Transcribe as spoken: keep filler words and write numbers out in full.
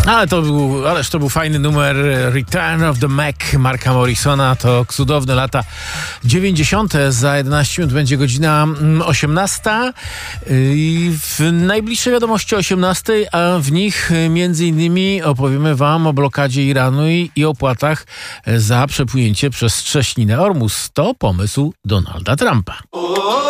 Ale to był, ależ to był fajny numer Return of the Mac Marka Morrisona. To cudowne lata dziewięćdziesiąte. Za jedenaście minut będzie godzina osiemnasta. I w najbliższej wiadomości o osiemnastej, a w nich między innymi opowiemy wam o blokadzie Iranu i, i opłatach za przepłynięcie przez Cieśninę Ormus. To pomysł Donalda Trumpa.